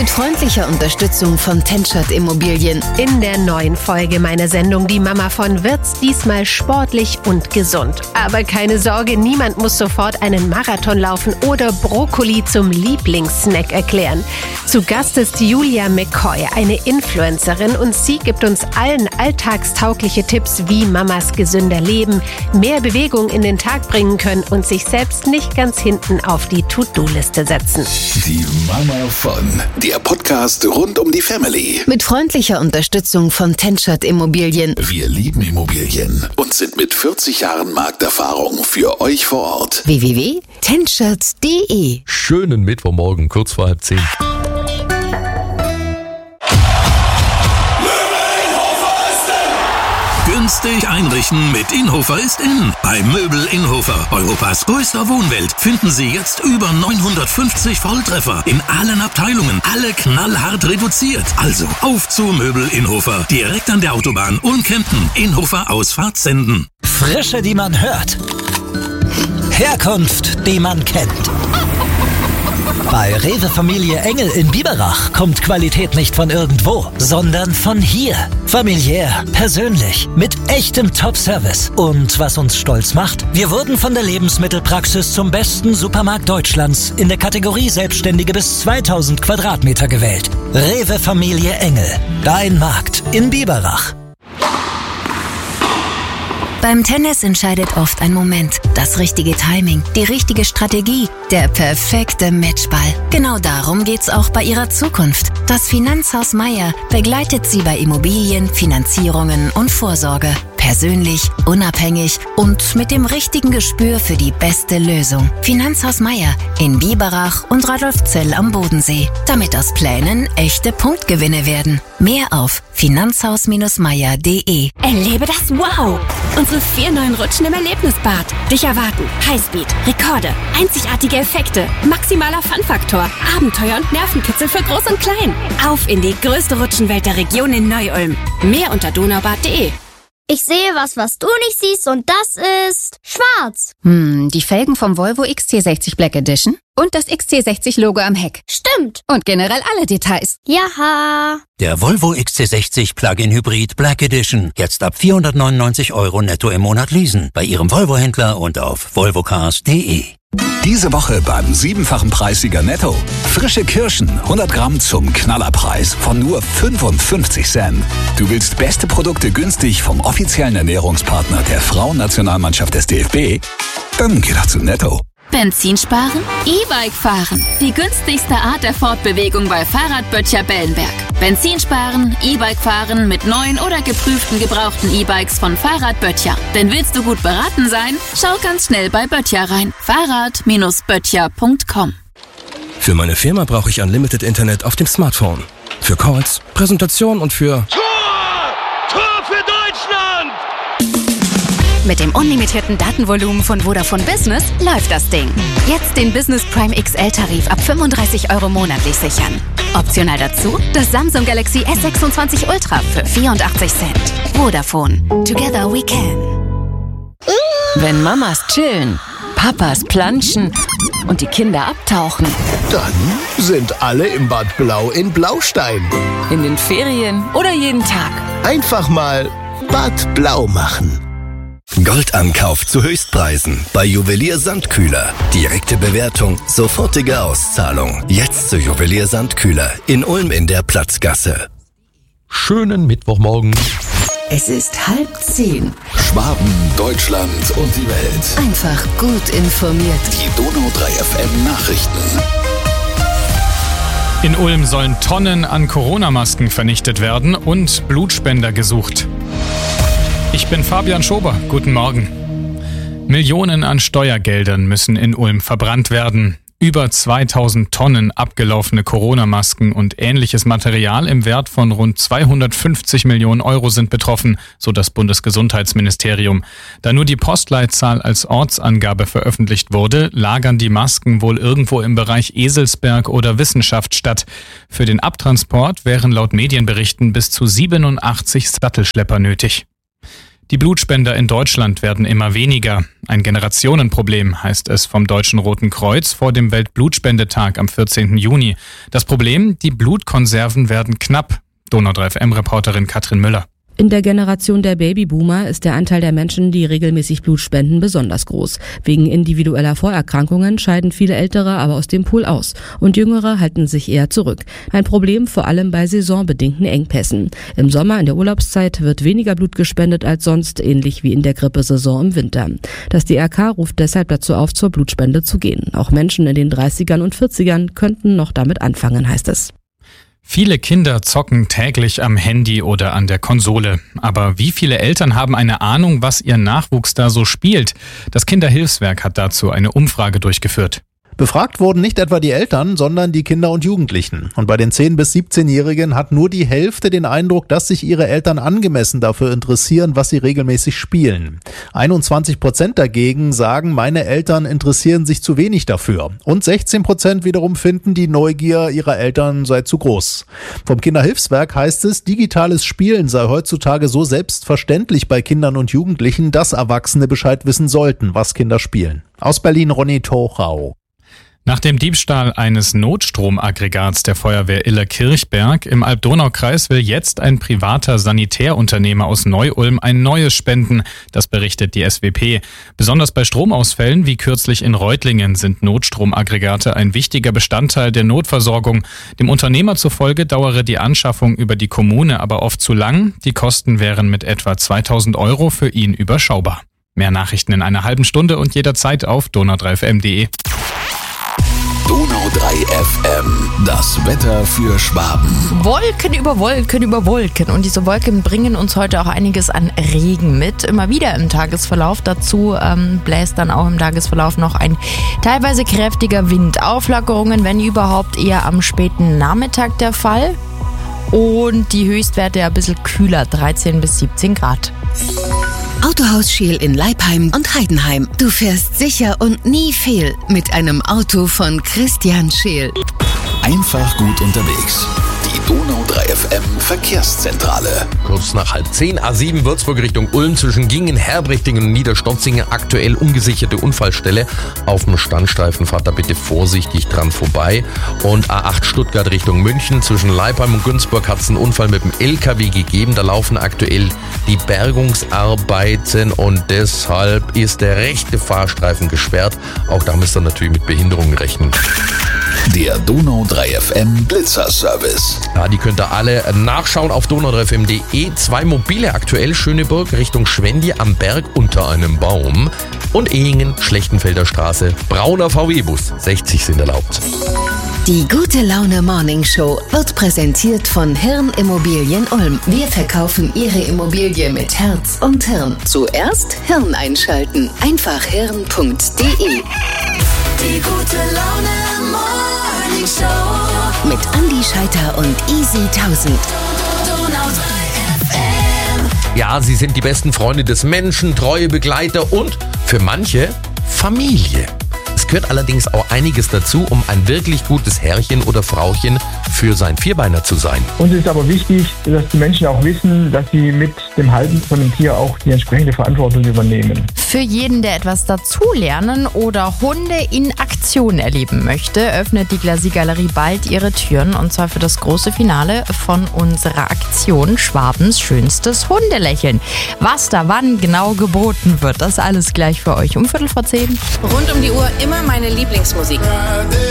Mit freundlicher Unterstützung von Tenschert Immobilien. In der neuen Folge meiner Sendung Die Mama von wird's diesmal sportlich und gesund. Aber keine Sorge, niemand muss sofort einen Marathon laufen oder Brokkoli zum Lieblingssnack erklären. Zu Gast ist Julia McCoy, eine Influencerin, und sie gibt uns allen alltagstaugliche Tipps, wie Mamas gesünder leben, mehr Bewegung in den Tag bringen können und sich selbst nicht ganz hinten auf die To-Do-Liste setzen. Die Mama von, der Podcast rund um die Family. Mit freundlicher Unterstützung von Tenschert Immobilien. Wir lieben Immobilien und sind mit 40 Jahren Markterfahrung für euch vor Ort. www.tenschert.de. Schönen Mittwochmorgen, kurz vor 9:30. Günstig einrichten mit Inhofer ist in. Bei Möbel Inhofer, Europas größter Wohnwelt, finden Sie jetzt über 950 Volltreffer in allen Abteilungen, alle knallhart reduziert. Also auf zu Möbel Inhofer, direkt an der Autobahn und Kempten. Inhofer Ausfahrt Senden. Frische, die man hört. Herkunft, die man kennt. Bei Rewe Familie Engel in Biberach kommt Qualität nicht von irgendwo, sondern von hier. Familiär, persönlich, mit echtem Top-Service. Und was uns stolz macht? Wir wurden von der Lebensmittelpraxis zum besten Supermarkt Deutschlands in der Kategorie Selbstständige bis 2000 Quadratmeter gewählt. Rewe Familie Engel, dein Markt in Biberach. Beim Tennis entscheidet oft ein Moment, das richtige Timing, die richtige Strategie, der perfekte Matchball. Genau darum geht's auch bei ihrer Zukunft. Das Finanzhaus Meier begleitet sie bei Immobilien, Finanzierungen und Vorsorge. Persönlich, unabhängig und mit dem richtigen Gespür für die beste Lösung. Finanzhaus Meier in Biberach und Radolfzell am Bodensee. Damit aus Plänen echte Punktgewinne werden. Mehr auf finanzhaus-meier.de. Erlebe das Wow! Unsere 4 neuen Rutschen im Erlebnisbad. Dich erwarten Highspeed, Rekorde, einzigartige Effekte, maximaler Fun-Faktor, Abenteuer und Nervenkitzel für Groß und Klein. Auf in die größte Rutschenwelt der Region in Neu-Ulm. Mehr unter donaubad.de. Ich sehe was du nicht siehst, und das ist schwarz. Die Felgen vom Volvo XC60 Black Edition und das XC60-Logo am Heck. Stimmt. Und generell alle Details. Jaha. Der Volvo XC60 Plug-in Hybrid Black Edition. Jetzt ab 499 € netto im Monat leasen. Bei Ihrem Volvo-Händler und auf volvocars.de. Diese Woche beim 7-fachen Preissieger Netto. Frische Kirschen, 100 Gramm zum Knallerpreis von nur 55 Cent. Du willst beste Produkte günstig vom offiziellen Ernährungspartner der Frauennationalmannschaft des DFB? Dann geh doch zu Netto. Benzin sparen? E-Bike fahren. Die günstigste Art der Fortbewegung bei Fahrradböttcher Bellenberg. Benzin sparen, E-Bike fahren mit neuen oder geprüften gebrauchten E-Bikes von Fahrradböttcher. Denn willst du gut beraten sein? Schau ganz schnell bei Böttcher rein. Fahrrad-böttcher.com. Für meine Firma brauche ich Unlimited Internet auf dem Smartphone. Für Calls, Präsentation und für... Tor für Deutschland! Mit dem unlimitierten Datenvolumen von Vodafone Business läuft das Ding. Jetzt den Business Prime XL-Tarif ab 35 € monatlich sichern. Optional dazu das Samsung Galaxy S26 Ultra für 84 Cent. Vodafone. Together we can. Wenn Mamas chillen, Papas planschen und die Kinder abtauchen. Dann sind alle im Bad Blau in Blaustein. In den Ferien oder jeden Tag. Einfach mal Bad Blau machen. Goldankauf zu Höchstpreisen bei Juwelier Sandkühler. Direkte Bewertung, sofortige Auszahlung. Jetzt zu Juwelier Sandkühler in Ulm in der Platzgasse. Schönen Mittwochmorgen. Es ist 9:30. Schwaben, Deutschland und die Welt. Einfach gut informiert. Die Donau 3 FM Nachrichten. In Ulm sollen Tonnen an Corona-Masken vernichtet werden und Blutspender gesucht. Ich bin Fabian Schober. Guten Morgen. Millionen an Steuergeldern müssen in Ulm verbrannt werden. Über 2000 Tonnen abgelaufene Corona-Masken und ähnliches Material im Wert von rund 250 Millionen € sind betroffen, so das Bundesgesundheitsministerium. Da nur die Postleitzahl als Ortsangabe veröffentlicht wurde, lagern die Masken wohl irgendwo im Bereich Eselsberg oder Wissenschaft statt. Für den Abtransport wären laut Medienberichten bis zu 87 Sattelschlepper nötig. Die Blutspender in Deutschland werden immer weniger. Ein Generationenproblem, heißt es vom Deutschen Roten Kreuz vor dem Weltblutspendetag am 14. Juni. Das Problem, die Blutkonserven werden knapp. Donau 3 FM-Reporterin Katrin Müller. In der Generation der Babyboomer ist der Anteil der Menschen, die regelmäßig Blut spenden, besonders groß. Wegen individueller Vorerkrankungen scheiden viele Ältere aber aus dem Pool aus und Jüngere halten sich eher zurück. Ein Problem vor allem bei saisonbedingten Engpässen. Im Sommer in der Urlaubszeit wird weniger Blut gespendet als sonst, ähnlich wie in der Grippesaison im Winter. Das DRK ruft deshalb dazu auf, zur Blutspende zu gehen. Auch Menschen in den 30ern und 40ern könnten noch damit anfangen, heißt es. Viele Kinder zocken täglich am Handy oder an der Konsole. Aber wie viele Eltern haben eine Ahnung, was ihr Nachwuchs da so spielt? Das Kinderhilfswerk hat dazu eine Umfrage durchgeführt. Befragt wurden nicht etwa die Eltern, sondern die Kinder und Jugendlichen. Und bei den 10- bis 17-Jährigen hat nur die Hälfte den Eindruck, dass sich ihre Eltern angemessen dafür interessieren, was sie regelmäßig spielen. 21% dagegen sagen, meine Eltern interessieren sich zu wenig dafür. Und 16% wiederum finden, die Neugier ihrer Eltern sei zu groß. Vom Kinderhilfswerk heißt es, digitales Spielen sei heutzutage so selbstverständlich bei Kindern und Jugendlichen, dass Erwachsene Bescheid wissen sollten, was Kinder spielen. Aus Berlin Ronny Tochau. Nach dem Diebstahl eines Notstromaggregats der Feuerwehr Iller-Kirchberg im Alb-Donau-Kreis will jetzt ein privater Sanitärunternehmer aus Neu-Ulm ein neues spenden. Das berichtet die SWP. Besonders bei Stromausfällen wie kürzlich in Reutlingen sind Notstromaggregate ein wichtiger Bestandteil der Notversorgung. Dem Unternehmer zufolge dauere die Anschaffung über die Kommune aber oft zu lang. Die Kosten wären mit etwa 2.000 € für ihn überschaubar. Mehr Nachrichten in einer halben Stunde und jederzeit auf donau3fm.de. Donau 3 FM, das Wetter für Schwaben. Wolken über Wolken über Wolken. Und diese Wolken bringen uns heute auch einiges an Regen mit. Immer wieder im Tagesverlauf. Dazu bläst dann auch im Tagesverlauf noch ein teilweise kräftiger Wind. Auflockerungen, wenn überhaupt, eher am späten Nachmittag der Fall. Und die Höchstwerte ein bisschen kühler, 13 bis 17 Grad. Autohaus Scheel in Leipheim und Heidenheim. Du fährst sicher und nie fehl mit einem Auto von Christian Scheel. Einfach gut unterwegs. Die Donau 3 FM Verkehrszentrale. Kurz nach 9:30, A7 Würzburg Richtung Ulm zwischen Gingen, Herbrichtingen und Niederstotzingen. Aktuell ungesicherte Unfallstelle. Auf dem Standstreifen fahrt da bitte vorsichtig dran vorbei. Und A8 Stuttgart Richtung München zwischen Leipheim und Günzburg hat es einen Unfall mit dem LKW gegeben. Da laufen aktuell die Bergungsarbeiten und deshalb ist der rechte Fahrstreifen gesperrt. Auch da müsst ihr natürlich mit Behinderungen rechnen. Der Donau 3 FM Blitzerservice. Ja, die könnt ihr alle nachschauen auf donau3fm.de. 2 mobile aktuell, Schöneburg Richtung Schwendi am Berg unter einem Baum. Und Ehingen, Schlechtenfelder Straße, brauner VW-Bus, 60 sind erlaubt. Die Gute Laune Morning Show wird präsentiert von Hirn Immobilien Ulm. Wir verkaufen Ihre Immobilie mit Herz und Hirn. Zuerst Hirn einschalten. Einfach hirn.de. Die Gute Laune Morning Show mit Andi Scheiter und Easy 1000. Ja, sie sind die besten Freunde des Menschen, treue Begleiter und für manche Familie. Es gehört allerdings auch einiges dazu, um ein wirklich gutes Herrchen oder Frauchen für sein Vierbeiner zu sein. Uns ist aber wichtig, dass die Menschen auch wissen, dass sie mit dem Halten von dem Tier auch die entsprechende Verantwortung übernehmen. Für jeden, der etwas dazulernen oder Hunde in Aktion erleben möchte, öffnet die Glasie-Galerie bald ihre Türen, und zwar für das große Finale von unserer Aktion Schwabens schönstes Hundelächeln. Was da wann genau geboten wird, das alles gleich für euch um 9:15. Rund um die Uhr immer meine Lieblingsmusik.